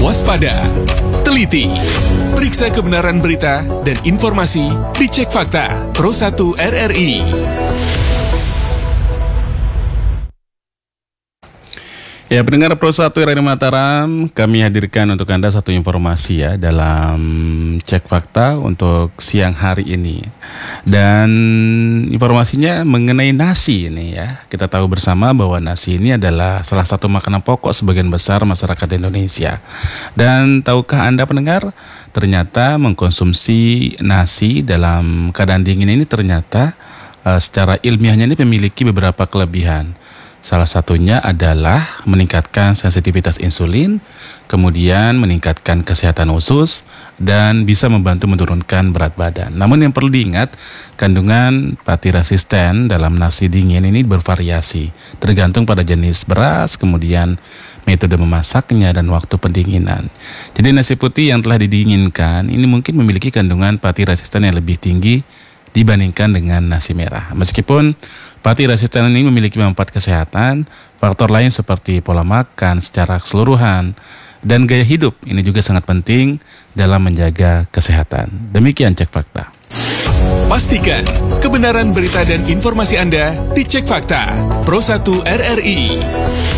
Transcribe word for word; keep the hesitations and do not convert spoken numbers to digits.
waspada, teliti, periksa kebenaran berita dan informasi di Cek Fakta Pro satu R R I. Ya, pendengar Pro satu R R I Mataram, kami hadirkan untuk Anda satu informasi ya dalam Cek Fakta untuk siang hari ini. Dan informasinya mengenai nasi ini ya. Kita tahu bersama bahwa nasi ini adalah salah satu makanan pokok sebagian besar masyarakat Indonesia. Dan tahukah Anda pendengar, ternyata mengkonsumsi nasi dalam keadaan dingin ini ternyata uh, secara ilmiahnya ini memiliki beberapa kelebihan. Salah satunya adalah meningkatkan sensitivitas insulin, kemudian meningkatkan kesehatan usus, dan bisa membantu menurunkan berat badan. Namun yang perlu diingat, kandungan pati resisten dalam nasi dingin ini bervariasi, tergantung pada jenis beras, kemudian metode memasaknya, dan waktu pendinginan. Jadi nasi putih yang telah didinginkan ini mungkin memiliki kandungan pati resisten yang lebih tinggi dibandingkan dengan nasi merah. Meskipun pati resisten ini memiliki manfaat kesehatan, faktor lain seperti pola makan secara keseluruhan dan gaya hidup ini juga sangat penting dalam menjaga kesehatan. Demikian Cek Fakta. Pastikan kebenaran berita dan informasi Anda di Cek Fakta Pro satu R R I.